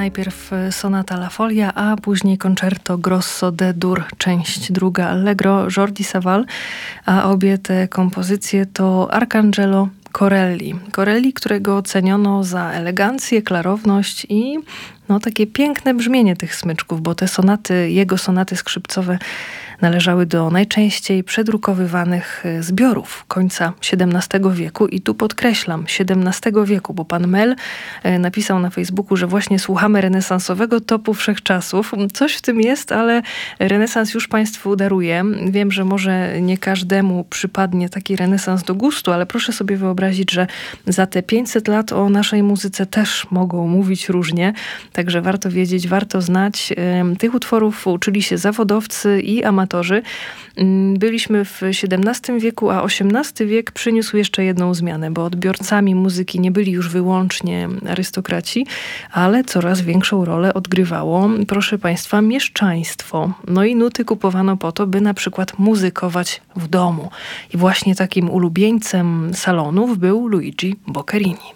Najpierw sonata La Folia, a później concerto grosso D-dur, część druga Allegro Jordi Savall, a obie te kompozycje to Arcangelo Corelli. Corelli, którego ceniono za elegancję, klarowność i takie piękne brzmienie tych smyczków, bo te sonaty, jego sonaty skrzypcowe należały do najczęściej przedrukowywanych zbiorów końca XVII wieku. I tu podkreślam, XVII wieku, bo pan Mel napisał na Facebooku, że właśnie słuchamy renesansowego topu wszechczasów. Coś w tym jest, ale renesans już państwu daruje. Wiem, że może nie każdemu przypadnie taki renesans do gustu, ale proszę sobie wyobrazić, że za te 500 lat o naszej muzyce też mogą mówić różnie. Także warto wiedzieć, warto znać. Tych utworów uczyli się zawodowcy i amatorzy. Byliśmy w XVII wieku, a XVIII wiek przyniósł jeszcze jedną zmianę, bo odbiorcami muzyki nie byli już wyłącznie arystokraci, ale coraz większą rolę odgrywało, proszę państwa, mieszczaństwo. No i nuty kupowano po to, by na przykład muzykować w domu. I właśnie takim ulubieńcem salonów był Luigi Boccherini.